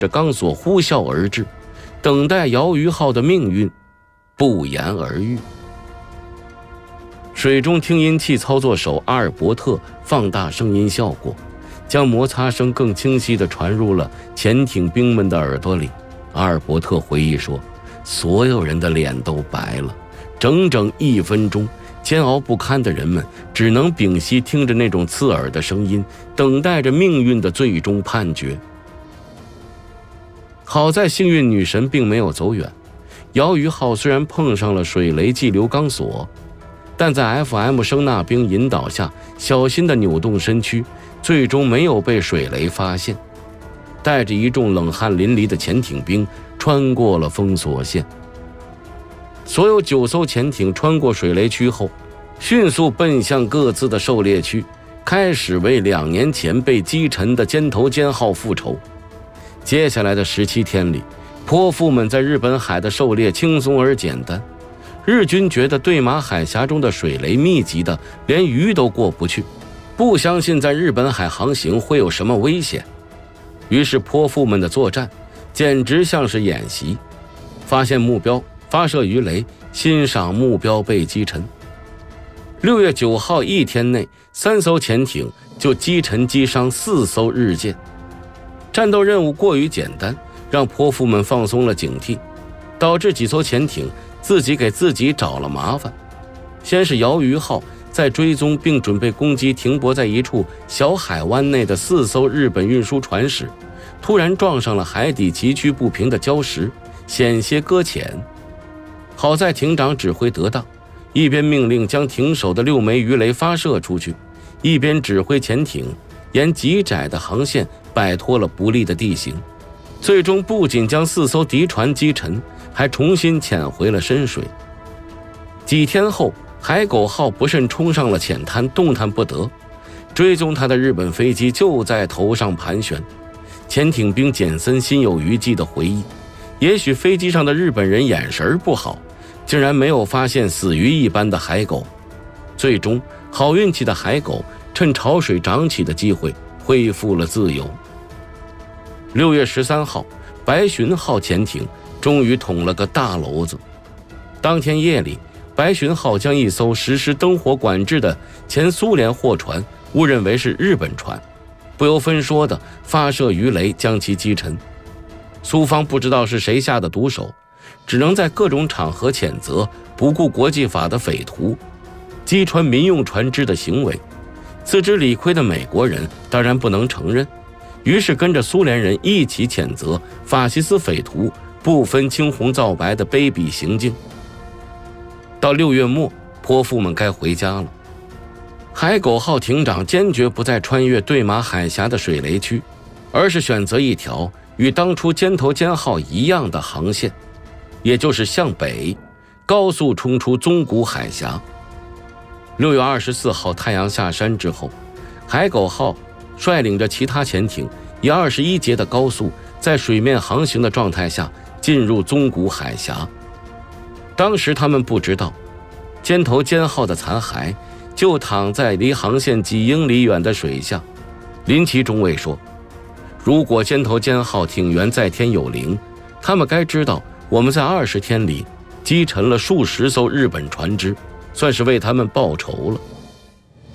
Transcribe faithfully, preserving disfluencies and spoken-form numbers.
着钢索呼啸而至，等待鳐鱼号的命运不言而喻。水中听音器操作手阿尔伯特放大声音效果，将摩擦声更清晰地传入了潜艇兵们的耳朵里。阿尔伯特回忆说，所有人的脸都白了，整整一分钟，煎熬不堪的人们只能屏息听着那种刺耳的声音，等待着命运的最终判决。好在幸运女神并没有走远，鳐鱼号虽然碰上了水雷气流钢索，但在 F M 声纳兵引导下小心地扭动身躯，最终没有被水雷发现，带着一众冷汗淋漓的潜艇兵穿过了封锁线。所有九艘潜艇穿过水雷区后，迅速奔向各自的狩猎区，开始为两年前被击沉的尖头尖号复仇。接下来的十七天里，泼妇们在日本海的狩猎轻松而简单。日军觉得对马海峡中的水雷密集的连鱼都过不去，不相信在日本海航行会有什么危险，于是泼妇们的作战简直像是演习，发现目标，发射鱼雷，欣赏目标被击沉。六月九号一天内，三艘潜艇就击沉击伤四艘日舰。战斗任务过于简单，让泼妇们放松了警惕，导致几艘潜艇自己给自己找了麻烦。先是鳐鱼号在追踪并准备攻击停泊在一处小海湾内的四艘日本运输船时，突然撞上了海底崎岖不平的礁石，险些搁浅。好在艇长指挥得当，一边命令将停手的六枚鱼雷发射出去，一边指挥潜艇沿极窄的航线摆脱了不利的地形，最终不仅将四艘敌船击沉，还重新潜回了深水。几天后，海狗号不慎冲上了浅滩，动弹不得，追踪他的日本飞机就在头上盘旋。潜艇兵简森心有余悸地回忆，也许飞机上的日本人眼神不好，竟然没有发现死鱼一般的海狗。最终好运气的海狗趁潮水涨起的机会恢复了自由。六月十三号，白鲟号潜艇终于捅了个大娄子。当天夜里，白鲟号将一艘实施灯火管制的前苏联货船误认为是日本船，不由分说的发射鱼雷将其击沉。苏方不知道是谁下的毒手，只能在各种场合谴责不顾国际法的匪徒击穿民用船只的行为。自知理亏的美国人当然不能承认，于是跟着苏联人一起谴责法西斯匪徒不分青红皂白的卑鄙行径。到六月末，泼妇们该回家了。海狗号艇长坚决不再穿越对马海峡的水雷区，而是选择一条与当初尖头尖号一样的航线，也就是向北高速冲出宗谷海峡。六月二十四号太阳下山之后，海狗号率领着其他潜艇以二十一节的高速在水面航行的状态下进入宗谷海峡。当时他们不知道，尖头尖号的残骸就躺在离航线几英里远的水下。林奇中尉说，如果尖头尖号艇员在天有灵，他们该知道我们在二十天里击沉了数十艘日本船只，算是为他们报仇了。